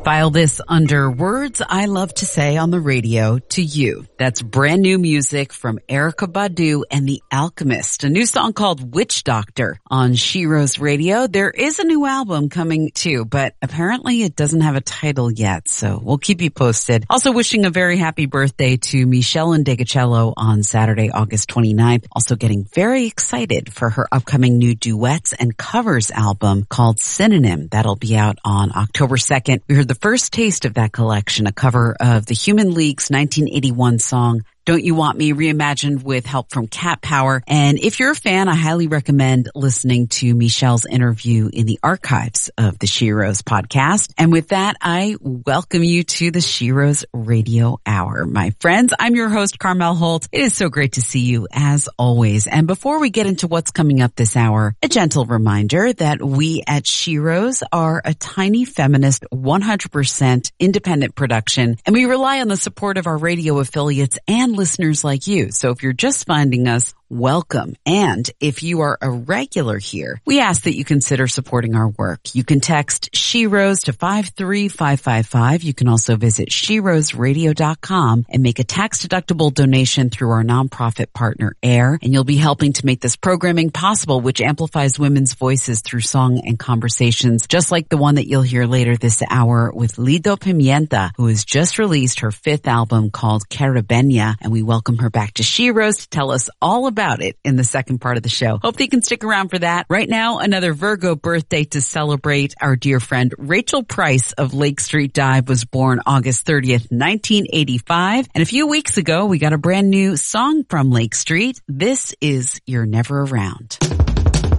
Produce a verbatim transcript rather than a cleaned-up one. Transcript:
File this under words I love to say on the radio to you. That's brand new music from Erykah Badu and The Alchemist, a new song called Witch Doctor on Sheroes Radio. There is a new album coming too, but apparently it doesn't have a title yet, so we'll keep you posted. Also wishing a very happy birthday to Michelle Ndegeocello on Saturday, August twenty-ninth. Also getting very excited for her upcoming new duets and covers album called Synonym. That'll be out on October second. We heard the first taste of that collection, a cover of the Human League's nineteen eighty-one song, Don't You Want Me, reimagined with help from Cat Power. And if you're a fan, I highly recommend listening to Michelle's interview in the archives of the Sheroes podcast. And with that, I welcome you to the Sheroes Radio Hour. My friends, I'm your host, Carmel Holt. It is so great to see you as always. And before we get into what's coming up this hour, a gentle reminder that we at Sheroes are a tiny feminist, one hundred percent independent production, and we rely on the support of our radio affiliates and listeners like you. So if you're just finding us, welcome. And if you are a regular here, we ask that you consider supporting our work. You can text Sheroes to five three five five five. You can also visit sheroes radio dot com and make a tax-deductible donation through our nonprofit partner AIR. And you'll be helping to make this programming possible, which amplifies women's voices through song and conversations, just like the one that you'll hear later this hour with Lido Pimienta, who has just released her fifth album called Caribeña. And we welcome her back to Sheroes to tell us all about About it in the second part of the show. Hope that you can stick around for that. Right now, another Virgo birthday to celebrate. Our dear friend Rachel Price of Lake Street Dive was born August thirtieth, nineteen eighty-five. And a few weeks ago, we got a brand new song from Lake Street. This is You're Never Around.